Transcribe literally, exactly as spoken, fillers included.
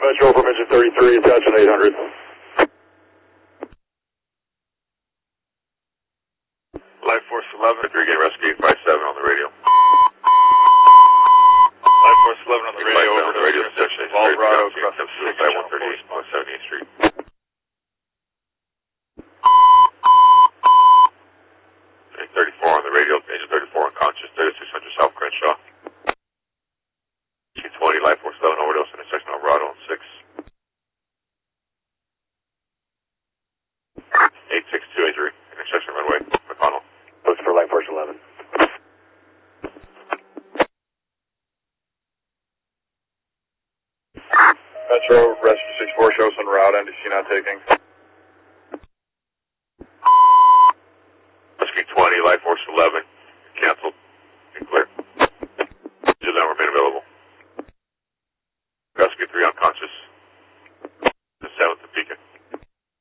Metro from engine thirty-three, attaching eight hundred. Life Force eleven, if you're getting rescue eight five seven on the radio. Life Force eleven on the radio, over to the radio station, Colorado, across the suicide one thirty-eight, one seventy-eighth Street. thirty-four on the radio, engine thirty-four unconscious, thirty-six hundred South Crenshaw. two twenty, Life Force eleven, overdose, intersection Alvarado and six. eight six two eight three, intersection runway, McConnell. Looks for Life Force eleven. Metro, rescue six four, show us en route, N D C not taking. Rescue twenty, Life Force eleven, canceled.